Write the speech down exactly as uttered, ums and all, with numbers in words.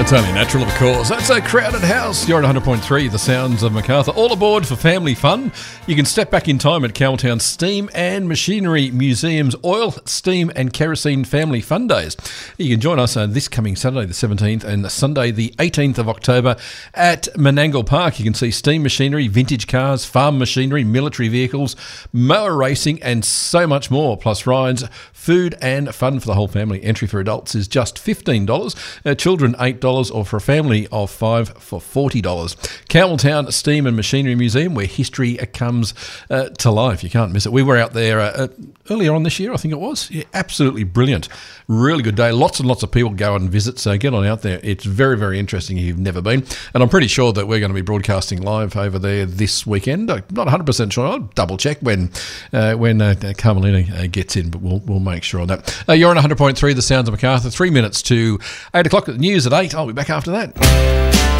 It's only natural, of course. That's a crowded house. You're at one hundred point three, the sounds of Macarthur. All aboard for family fun. You can step back in time at Campbelltown Steam and Machinery Museum's Oil, Steam and Kerosene Family Fun Days. You can join us uh, this coming Saturday the seventeenth and Sunday the eighteenth of October at Menangle Park. You can see steam machinery, vintage cars, farm machinery, military vehicles, mower racing and so much more, plus rides, food and fun for the whole family. Entry for adults is just fifteen dollars, uh, children eight dollars, or for a family of five for forty dollars. Campbelltown Steam and Machinery Museum, where history comes uh, to life. You can't miss it. We were out there uh, earlier on this year, I think it was. Yeah, absolutely brilliant. Really good day. Lots and lots of people go and visit, so get on out there. It's very, very interesting if you've never been. And I'm pretty sure that we're going to be broadcasting live over there this weekend. I'm not one hundred percent sure. I'll double check when uh, when uh, Carmelina uh, gets in, but we'll, we'll make sure on that. Uh, you're on one hundred point three, the sounds of Macarthur. Three minutes to eight o'clock at the news at eight. I'll be back after that.